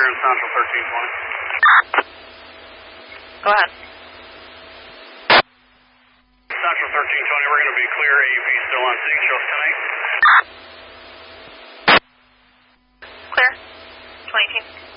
in Central 1320. Go ahead. Central 1320, we're going to be clear. AUP still on scene. Show us 10-8. Clear. 2018.